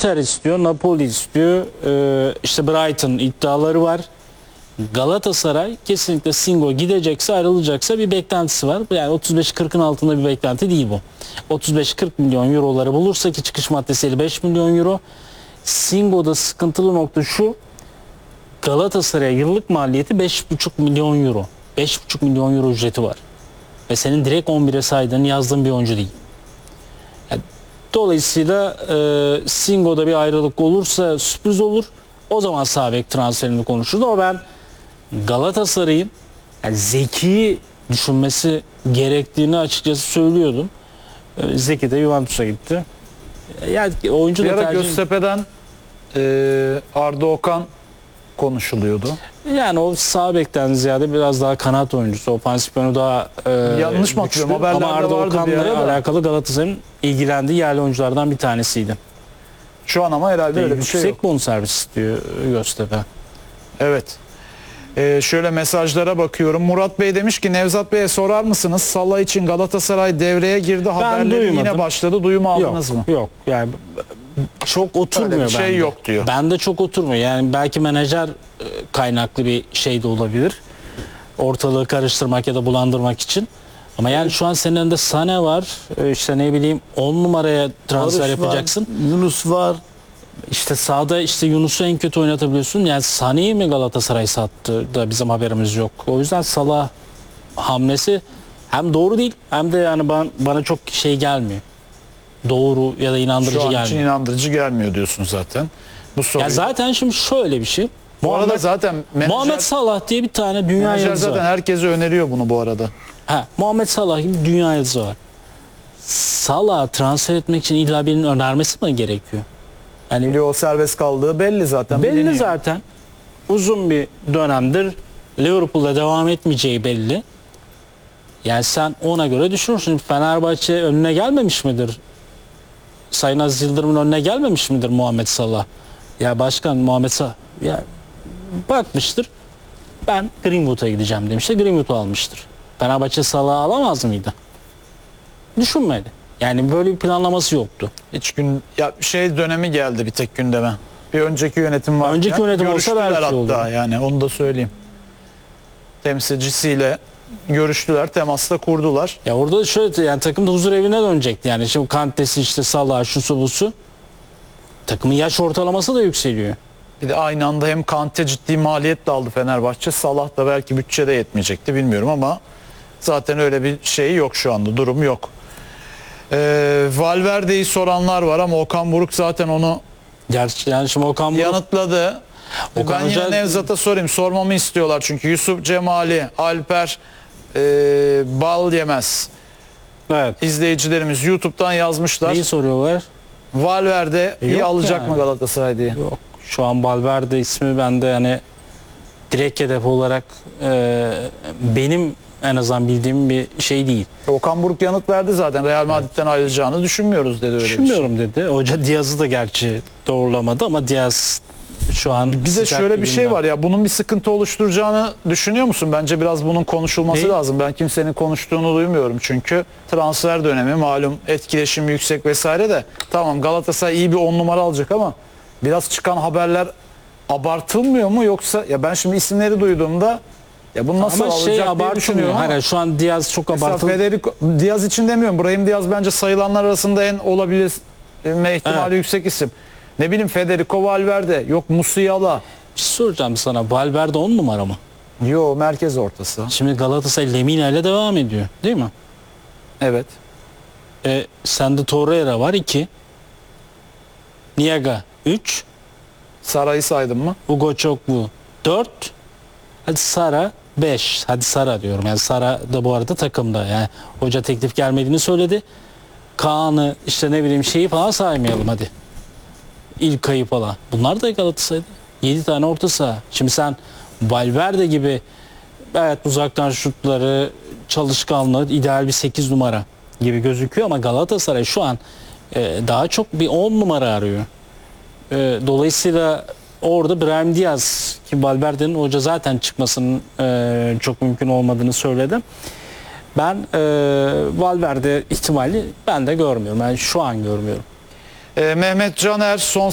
Inter istiyor, Napoli istiyor, işte Brighton iddiaları var. Galatasaray kesinlikle Singo gidecekse, ayrılacaksa bir beklentisi var. Yani 35-40'ın altında bir beklenti değil bu. 35-40 milyon euroları bulursa, ki çıkış maddesi 55 milyon euro. Singo'da sıkıntılı nokta şu: Galatasaray'a yıllık maliyeti 5,5 milyon euro. 5,5 milyon euro ücreti var. Ve senin direkt 11'e saydığın, yazdığın bir oyuncu değil. Yani dolayısıyla Singo'da bir ayrılık olursa sürpriz olur. O zaman sağ bek transferini konuşurdu. Ama ben Galatasaray'ın yani zeki düşünmesi gerektiğini açıkçası söylüyordum. Zeki de Juventus'a gitti. Yani oyuncu Bir da ara tercih... Göztepe'den Arda Okan konuşuluyordu. Yani o sağ bekten ziyade biraz daha kanat oyuncusu. O Pansiyonu daha yanlış mı hatırlıyorum? Haberlerde ama Arda vardı bir ara Okan'la da. alakalı Galatasaray'ın ilgilendiği yerli oyunculardan bir tanesiydi. Şu an ama herhalde öyle bir şey yok. Yüksek bonservis istiyor Göztepe. Evet. Şöyle mesajlara bakıyorum. Murat Bey demiş ki Nevzat Bey'e sorar mısınız? Salah için Galatasaray devreye girdi. Haberleri duymadım. yine başladı. Duyum aldınız mı? Yok. Yani çok oturmuyor Öyle bir şey bende. yok diyor. Bende çok oturmuyor. Yani belki menajer kaynaklı bir şey de olabilir. Ortalığı karıştırmak ya da bulandırmak için. Ama yani şu an senin elinde Sané var. İşte ne bileyim 10 numaraya transfer Barış yapacaksın. Var, Yunus var. İşte sağda işte Yunus'u en kötü oynatabiliyorsun. Yani Sané'yi mi Galatasaray sattı da bizim haberimiz yok. O yüzden Salah hamlesi hem doğru değil hem de yani bana çok şey gelmiyor. Doğru ya da inandırıcı Şu an gelmiyor. için inandırıcı gelmiyor diyorsun zaten. Bu soruyu. Ya zaten şimdi şöyle bir şey. Bu arada zaten Muhammed Salah diye bir tane dünya menajer yıldızı zaten var. herkese öneriyor bunu bu arada. Muhammed Salah gibi bir dünya yıldızı var. Salah transfer etmek için illa birinin önermesi mi gerekiyor? Yani O serbest kaldığı belli zaten. belli biliniyor. zaten. Uzun bir dönemdir Liverpool'da devam etmeyeceği belli. Yani sen ona göre düşünürsün. Fenerbahçe önüne gelmemiş midir? Sayın Aziz Yıldırım'ın önüne gelmemiş midir Muhammed Salah? Ya başkan Muhammed Salah ya bakmıştır. Ben Greenwood'a gideceğim demişti. Greenwood'u almıştır. Fenerbahçe Salah'ı alamaz mıydı? Düşünmedi. Yani böyle bir planlaması yoktu. Hiç dönemi geldi bir tek gündeme. Bir önceki yönetim var. Önceki yönetim olsa görüştüler belki hatta olur. yani onu da söyleyeyim. Temsilcisiyle görüştüler, temasta kurdular. Ya orada da şöyle, yani takım da huzur evine dönecekti. Yani şimdi Kante'si işte Salah şusu busu. Takımın yaş ortalaması da yükseliyor. Bir de aynı anda hem Kante ciddi maliyetle aldı Fenerbahçe. Salah da belki bütçede yetmeyecekti bilmiyorum ama zaten öyle bir şey yok şu anda. Durum yok. Valverde'yi soranlar var ama Okan Buruk zaten onu Gerçi yani şimdi Okan Buruk yanıtladı. Okan Ben yine Hoca- Nevzat'a sorayım. Sormamı istiyorlar çünkü Yusuf Cemali, Alper Bal Yemez evet. izleyicilerimiz YouTube'dan yazmışlar. Neyi soruyorlar? Valverde'yi Yok alacak yani. mı Galatasaray diye. Yok. Şu an Valverde ismi bende yani direkt hedef olarak benim en azından bildiğim bir şey değil. Okan Buruk yanıt verdi zaten. Real Madrid'den ayrılacağını düşünmüyoruz dedi öyle bir şey. Düşünmüyorum dedi. Hoca Diaz'ı da gerçi doğrulamadı ama Diaz şu an Bir de sıcak şöyle bir şey gündem. var ya, bunun bir sıkıntı oluşturacağını düşünüyor musun? Bence biraz bunun konuşulması Ne? lazım. Ben kimsenin konuştuğunu duymuyorum çünkü transfer dönemi malum, etkileşim yüksek vesaire de tamam Galatasaray iyi bir 10 numara alacak ama biraz çıkan haberler abartılmıyor mu, yoksa ya ben şimdi isimleri duyduğumda ya bunu nasıl Ama alacak şey diye abartılmıyor. düşünüyorum ama Hani şu an Diaz çok mesela abartılı. Federico Diaz için demiyorum. Brahim Diaz bence sayılanlar arasında en olabilir ihtimali Evet. yüksek isim. Ne bileyim Federico Valverde, yok Musiala. Bir şey soracağım sana. Valverde 10 numara mı? Yo, merkez ortası. Şimdi Galatasaray Lemina ile devam ediyor. Değil mi? Evet. Sende Torreira var 2. Niaga 3. Saray'ı saydın mı? Ugo Çokbu 4. Hadi Sara 5. Hadi Sara diyorum. Yani Sara da bu arada takımda. Yani hoca teklif gelmediğini söyledi. Kaan'ı işte ne bileyim şeyi falan saymayalım hadi. İlkay'ı falan. Bunlar da Galatasaray'da. 7 tane orta saha. Şimdi sen Valverde gibi evet uzaktan şutları, çalışkanlığı ideal bir 8 numara gibi gözüküyor ama Galatasaray şu an daha çok bir 10 numara arıyor. Dolayısıyla orada Brahim Diaz, ki Valverde'nin hoca zaten çıkmasının çok mümkün olmadığını söyledi. Ben Valverde ihtimali ben de görmüyorum. Ben şu an görmüyorum. Mehmet Caner son